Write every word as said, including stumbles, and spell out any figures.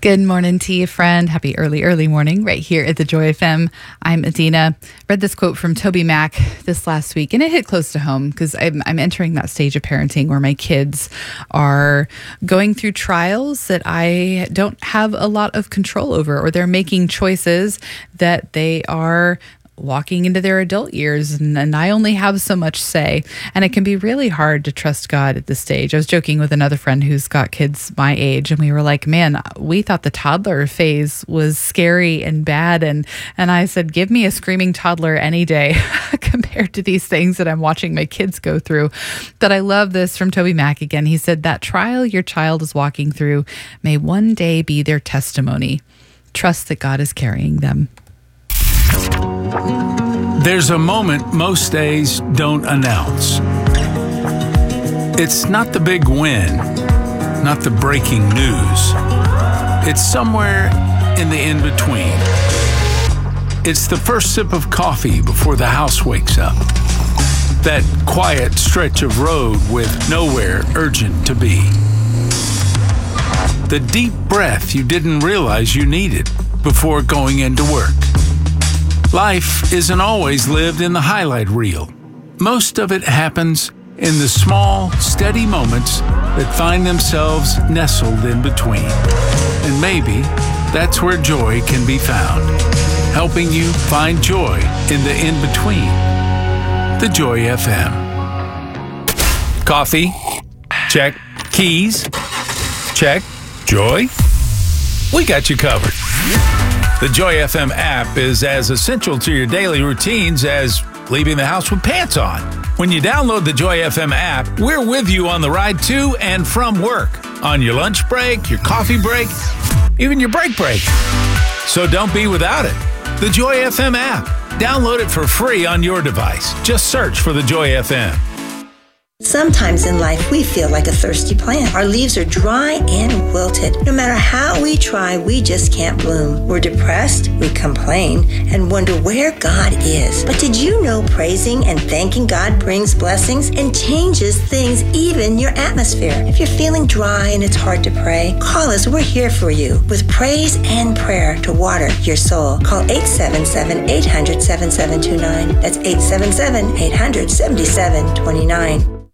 Good morning to you, friend. Happy early, early morning right here at the Joy F M. I'm Adina. Read this quote from Toby Mac this last week, and it hit close to home because I'm, I'm entering that stage of parenting where my kids are going through trials that I don't have a lot of control over, or they're making choices that they are walking into their adult years, and, and I only have so much say. And it can be really hard to trust God at this stage. I was joking with another friend who's got kids my age, and we were like, man, we thought the toddler phase was scary and bad. And, and I said, give me a screaming toddler any day compared to these things that I'm watching my kids go through. But I love this from Toby Mac again. He said, that trial your child is walking through may one day be their testimony. Trust that God is carrying them. There's a moment most days don't announce. It's not the big win, not the breaking news. It's somewhere in the in-between. It's the first sip of coffee before the house wakes up. That quiet stretch of road with nowhere urgent to be. The deep breath you didn't realize you needed before going into work. Life isn't always lived in the highlight reel. Most of it happens in the small, steady moments that find themselves nestled in between. And maybe that's where joy can be found, helping you find joy in the in-between. The Joy F M. Coffee? Check. Keys? Check. Joy? We got you covered. The Joy F M app is as essential to your daily routines as leaving the house with pants on. When you download the Joy F M app, we're with you on the ride to and from work, on your lunch break, your coffee break, even your break break. So don't be without it. The Joy F M app. Download it for free on your device. Just search for the Joy F M. Sometimes in life, we feel like a thirsty plant. Our leaves are dry and wilted. No matter how we try, we just can't bloom. We're depressed, we complain, and wonder where God is. But did you know praising and thanking God brings blessings and changes things, even your atmosphere? If you're feeling dry and it's hard to pray, call us. We're here for you with praise and prayer to water your soul. Call eight seven seven, eight hundred, seven seven two nine. That's eight seven seven, eight hundred, seven seven two nine.